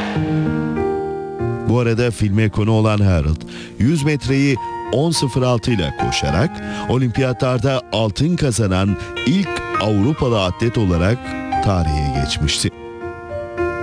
Bu arada filme konu olan Harold, 100 metreyi 10.06 ile koşarak olimpiyatlarda altın kazanan ilk Avrupalı atlet olarak tarihe geçmişti.